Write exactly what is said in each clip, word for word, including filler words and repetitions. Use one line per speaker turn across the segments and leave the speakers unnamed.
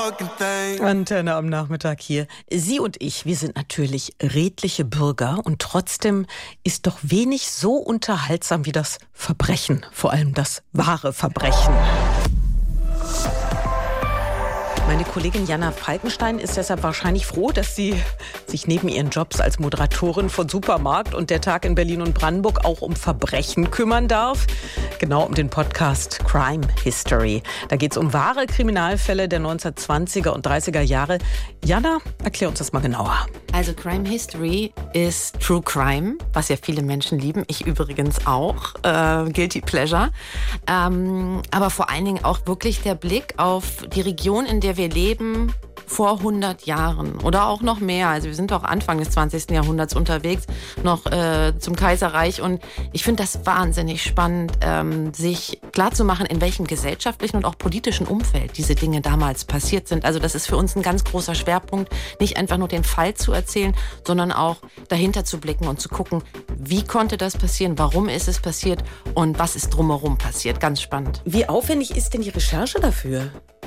Antenne am Nachmittag hier. Sie und ich, wir sind natürlich redliche Bürger und trotzdem ist doch wenig so unterhaltsam wie das Verbrechen, vor allem das wahre Verbrechen. Meine Kollegin Jana Falkenstein ist deshalb wahrscheinlich froh, dass sie sich neben ihren Jobs als Moderatorin von Supermarkt und der Tag in Berlin und Brandenburg auch um Verbrechen kümmern darf. Genau um den Podcast Crime History. Da geht es um wahre Kriminalfälle der neunzehnhundertzwanziger und dreißiger Jahre. Jana, erklär uns das mal genauer.
Also Crime History ist True Crime, was ja viele Menschen lieben. Ich übrigens auch. Äh, Guilty Pleasure. Ähm, aber vor allen Dingen auch wirklich der Blick auf die Region, in der wir leben, vor hundert Jahren oder auch noch mehr. Also wir sind auch Anfang des zwanzigsten Jahrhunderts unterwegs, noch äh, zum Kaiserreich. Und ich finde das wahnsinnig spannend, ähm, sich klarzumachen, in welchem gesellschaftlichen und auch politischen Umfeld diese Dinge damals passiert sind. Also das ist für uns ein ganz großer Schwerpunkt, nicht einfach nur den Fall zu erzählen, sondern auch dahinter zu blicken und zu gucken, wie konnte das passieren, warum ist es passiert und was ist drumherum passiert. Ganz spannend.
Wie aufwendig ist denn die Recherche dafür?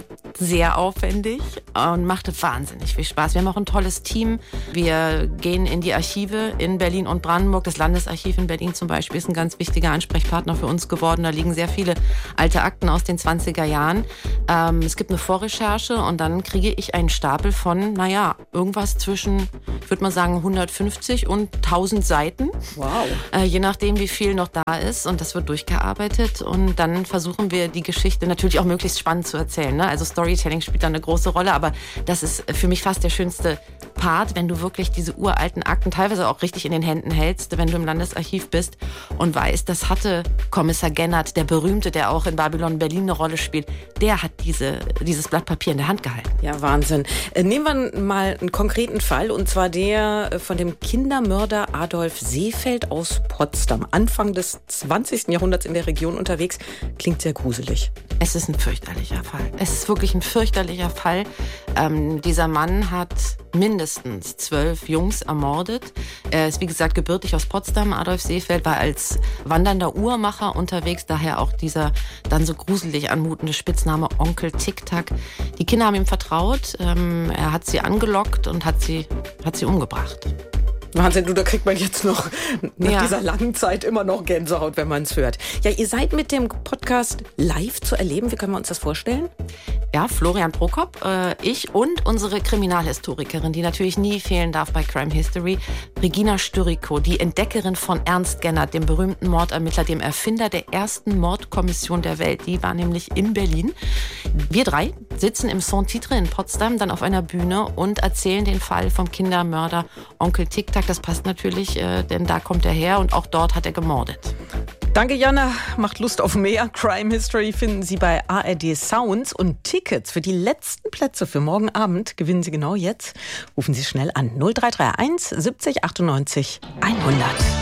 Sehr aufwendig und machte wahnsinnig viel Spaß. Wir haben auch ein tolles Team. Wir gehen in die Archive in Berlin und Brandenburg. Das Landesarchiv in Berlin zum Beispiel ist ein ganz wichtiger Ansprechpartner für uns geworden. Da liegen sehr viele alte Akten aus den zwanziger Jahren. Ähm, es gibt eine Vorrecherche und dann kriege ich einen Stapel von, naja, irgendwas zwischen, ich würde mal sagen, hundertfünfzig und tausend Seiten.
Wow.
Äh, je nachdem, wie viel noch da ist. Und das wird durchgearbeitet. Und dann versuchen wir, die Geschichte natürlich auch möglichst spannend zu erzählen. Ne? Also Storytelling spielt da eine große Rolle, aber das ist für mich fast der schönste Part, wenn du wirklich diese uralten Akten teilweise auch richtig in den Händen hältst, wenn du im Landesarchiv bist und weißt, das hatte Kommissar Gennert, der Berühmte, der auch in Babylon Berlin eine Rolle spielt, der hat diese, dieses Blatt Papier in der Hand gehalten.
Ja, Wahnsinn. Nehmen wir mal einen konkreten Fall, und zwar der von dem Kindermörder Adolf Seefeld aus Potsdam. Anfang des zwanzigsten Jahrhunderts in der Region unterwegs. Klingt sehr gruselig.
Es ist ein fürchterlicher Fall. Es ist wirklich ein fürchterlicher Fall. Ähm, dieser Mann hat mindestens zwölf Jungs ermordet. Er ist, wie gesagt, gebürtig aus Potsdam. Adolf Seefeld war als wandernder Uhrmacher unterwegs, daher auch dieser dann so gruselig anmutende Spitzname Onkel Tic-Tac. Die Kinder haben ihm vertraut. Ähm, er hat sie angelockt und hat sie, hat sie umgebracht.
Wahnsinn, du, da kriegt man jetzt noch nach
ja.
dieser langen Zeit immer noch Gänsehaut, wenn man es hört. Ja, ihr seid mit dem Podcast live zu erleben. Wie können wir uns das vorstellen?
Ja, Florian Prokop, äh, ich und unsere Kriminalhistorikerin, die natürlich nie fehlen darf bei Crime History, Regina Stürikow, die Entdeckerin von Ernst Gennert, dem berühmten Mordermittler, dem Erfinder der ersten Mordkommission der Welt. Die war nämlich in Berlin. Wir drei sitzen im Saint-Titre in Potsdam, dann auf einer Bühne und erzählen den Fall vom Kindermörder Onkel Tic-Tac. Das passt natürlich, äh, denn da kommt er her und auch dort hat er gemordet.
Danke, Jana. Macht Lust auf mehr. Crime History finden Sie bei A R D Sounds, und Tickets für die letzten Plätze für morgen Abend gewinnen Sie genau jetzt. Rufen Sie schnell an null drei drei eins siebzig achtundneunzig hundert.